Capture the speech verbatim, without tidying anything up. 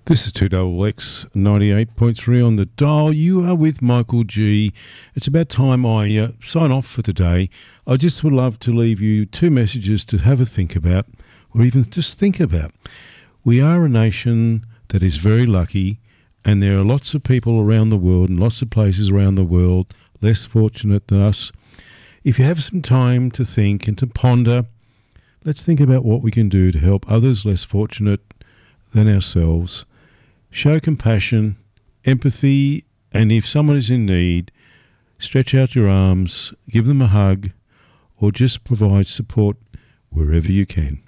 This is two X ninety-eight point three on the dial. You are with Michael G. It's about time I uh, sign off for the day. I just would love to leave you two messages to have a think about, or even just think about. We are a nation that is very lucky, and there are lots of people around the world and lots of places around the world less fortunate than us. If you have some time to think and to ponder, let's think about what we can do to help others less fortunate than ourselves. Show compassion, empathy, and if someone is in need, stretch out your arms, give them a hug, or just provide support wherever you can.